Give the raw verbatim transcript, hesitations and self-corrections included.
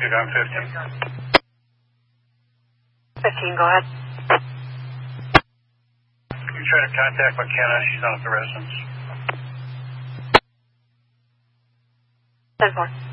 Dude, I'm fifteen. fifteen, go ahead. You try to contact McKenna. She's not at the residence. ten four.